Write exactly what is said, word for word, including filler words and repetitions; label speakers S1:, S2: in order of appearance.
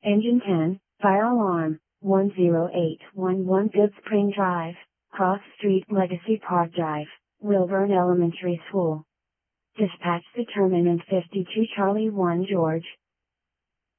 S1: Engine ten, fire alarm, one zero eight one one Good Spring Drive, Cross Street Legacy Park Drive, Wilburn Elementary School. Dispatch determinant fifty-two Charlie one George,